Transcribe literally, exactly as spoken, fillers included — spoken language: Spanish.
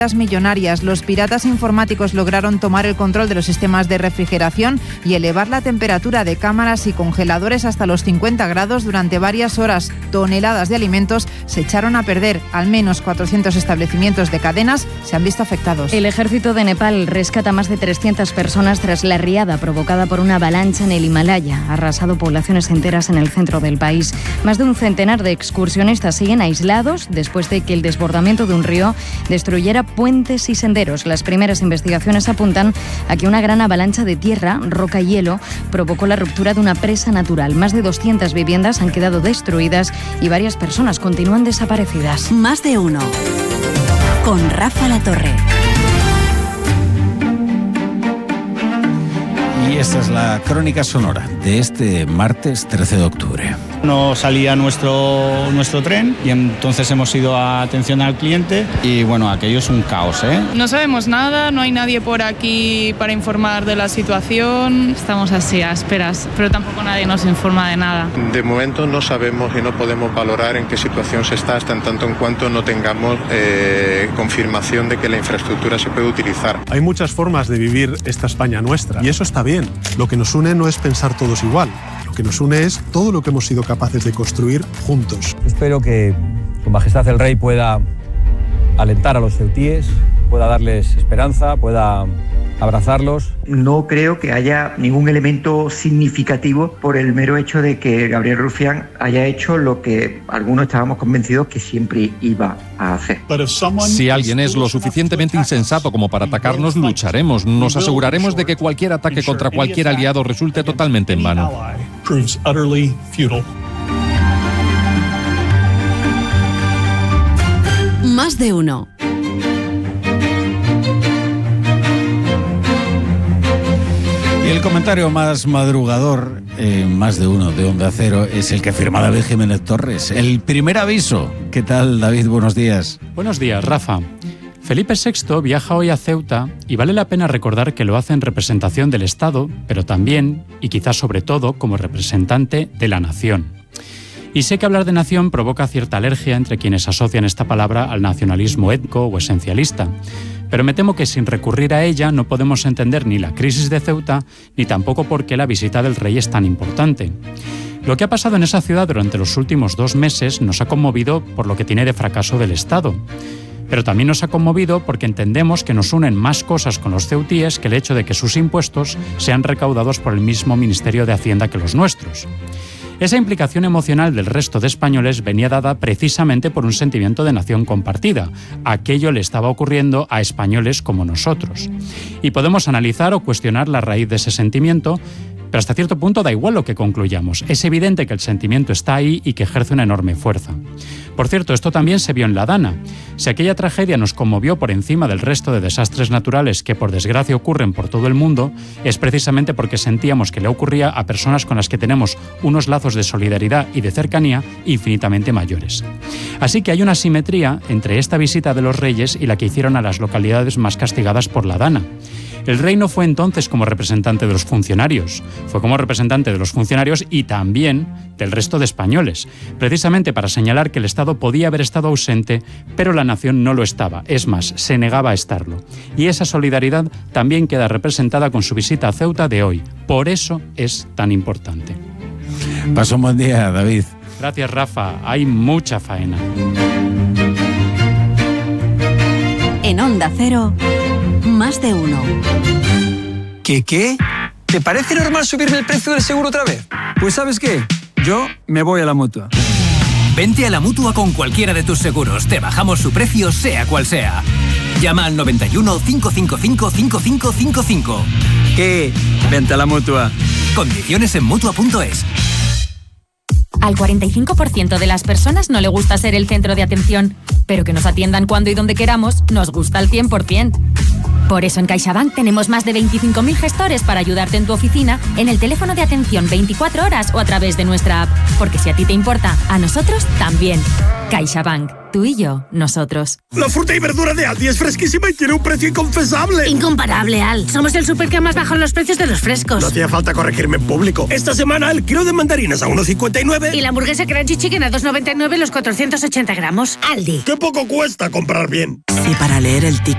millonarias. Los piratas informáticos lograron tomar el control de los sistemas de refrigeración y elevar la temperatura de cámaras y congeladores hasta los cincuenta grados durante varias horas. Toneladas de alimentos se echaron a perder. Al menos cuatrocientos establecimientos de cadenas se han visto afectados. El ejército de Nepal rescata a más de trescientas personas tras la riada provocada por una avalancha en el Himalaya. Ha arrasado poblaciones enteras en el centro del país. Más de un centenar de excursionistas siguen aislados después de que el desbordamiento de un río destruyera puentes y senderos. Las primeras investigaciones apuntan a que una gran avalancha de tierra, roca y hielo provocó la ruptura de una presa natural. Más de doscientas viviendas han quedado destruidas y varias personas continúan desaparecidas. Más de uno. Con Rafa La Torre. Y esta es la crónica sonora de este martes trece de octubre. No salía nuestro, nuestro tren y entonces hemos ido a atención al cliente y bueno, aquello es un caos, ¿eh? No sabemos nada, no hay nadie por aquí para informar de la situación. Estamos así a esperas, pero tampoco nadie nos informa de nada. De momento no sabemos y no podemos valorar en qué situación se está hasta en tanto en cuanto no tengamos eh, confirmación de que la infraestructura se puede utilizar. Hay muchas formas de vivir esta España nuestra y eso está bien. Lo que nos une no es pensar todos igual. Lo que nos une es todo lo que hemos sido capaces de construir juntos. Espero que Su Majestad el Rey pueda alentar a los ceutíes, pueda darles esperanza, pueda abrazarlos. No creo que haya ningún elemento significativo por el mero hecho de que Gabriel Rufián haya hecho lo que algunos estábamos convencidos que siempre iba a hacer. Si alguien es lo suficientemente insensato como para atacarnos, lucharemos. Nos aseguraremos de que cualquier ataque contra cualquier aliado resulte totalmente en vano. Más de uno. Y el comentario más madrugador, eh, más de uno de Onda Cero, es el que firma David Jiménez Torres. El primer aviso. ¿Qué tal, David? Buenos días. Buenos días, Rafa. Felipe sexto viaja hoy a Ceuta y vale la pena recordar que lo hace en representación del Estado, pero también, y quizás sobre todo, como representante de la nación. Y sé que hablar de nación provoca cierta alergia entre quienes asocian esta palabra al nacionalismo étnico o esencialista. Pero me temo que sin recurrir a ella no podemos entender ni la crisis de Ceuta, ni tampoco por qué la visita del rey es tan importante. Lo que ha pasado en esa ciudad durante los últimos dos meses nos ha conmovido por lo que tiene de fracaso del Estado. Pero también nos ha conmovido porque entendemos que nos unen más cosas con los ceutíes que el hecho de que sus impuestos sean recaudados por el mismo Ministerio de Hacienda que los nuestros. Esa implicación emocional del resto de españoles venía dada precisamente por un sentimiento de nación compartida. Aquello le estaba ocurriendo a españoles como nosotros. Y podemos analizar o cuestionar la raíz de ese sentimiento, pero hasta cierto punto da igual lo que concluyamos. Es evidente que el sentimiento está ahí y que ejerce una enorme fuerza. Por cierto, esto también se vio en la Dana. Si aquella tragedia nos conmovió por encima del resto de desastres naturales que por desgracia ocurren por todo el mundo, es precisamente porque sentíamos que le ocurría a personas con las que tenemos unos lazos de solidaridad y de cercanía infinitamente mayores. Así que hay una simetría entre esta visita de los reyes y la que hicieron a las localidades más castigadas por la Dana. El rey no fue entonces como representante de los funcionarios, fue como representante de los funcionarios y también del resto de españoles, precisamente para señalar que el Estado podía haber estado ausente, pero la nación no lo estaba, es más, se negaba a estarlo. Y esa solidaridad también queda representada con su visita a Ceuta de hoy, por eso es tan importante. Pasa un buen día, David. Gracias, Rafa, hay mucha faena. En Onda Cero, más de uno. ¿Qué qué? ¿Te parece normal subirme el precio del seguro otra vez? Pues ¿sabes qué? Yo me voy a la Mutua. Vente a la Mutua con cualquiera de tus seguros. Te bajamos su precio, sea cual sea. Llama al noventa y uno, cinco cinco cinco, cinco cinco cinco cinco. ¿Qué? Vente a la Mutua. Condiciones en Mutua punto es. Al cuarenta y cinco por ciento de las personas no le gusta ser el centro de atención, pero que nos atiendan cuando y donde queramos nos gusta al cien por ciento. Por eso en CaixaBank tenemos más de veinticinco mil gestores para ayudarte en tu oficina, en el teléfono de atención veinticuatro horas o a través de nuestra app. Porque si a ti te importa, a nosotros también. CaixaBank. Tú y yo, nosotros. La fruta y verdura de Aldi es fresquísima y tiene un precio inconfesable. Incomparable, Al. Somos el súper que más bajan los precios de los frescos. No hacía falta corregirme en público. Esta semana el kilo de mandarinas a uno cincuenta y nueve. Y la hamburguesa Crunchy Chicken a dos noventa y nueve los cuatrocientos ochenta gramos. Aldi. ¡Qué poco cuesta comprar bien! Si para leer el tic